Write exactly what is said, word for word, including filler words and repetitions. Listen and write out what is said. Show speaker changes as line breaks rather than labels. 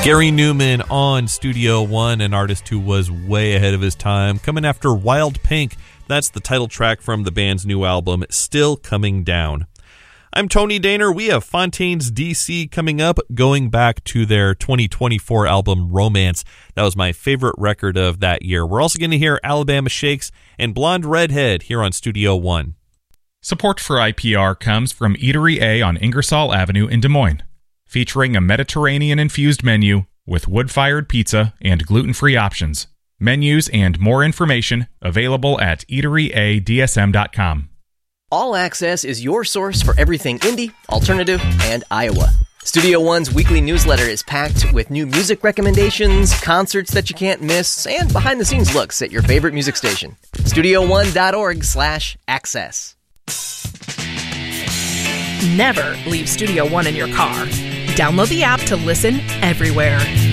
Gary Newman on Studio One, an artist who was way ahead of his time, coming after Wild Pink. That's the title track from the band's new album, Still Coming Down. I'm Tony Daner. We have Fontaines D C coming up, going back to their twenty twenty-four album, Romance. That was my favorite record of that year. We're also going to hear Alabama Shakes and Blonde Redhead here on Studio One.
Support for I P R comes from Eatery A on Ingersoll Avenue in Des Moines, featuring a Mediterranean-infused menu with wood-fired pizza and gluten-free options. Menus and more information available at eatery a d s m dot com.
All Access is your source for everything indie, alternative, and Iowa. Studio One's weekly newsletter is packed with new music recommendations, concerts that you can't miss, and behind-the-scenes looks at your favorite music station. studio one dot org slash access.
Never leave Studio One in your car. Download the app to listen everywhere.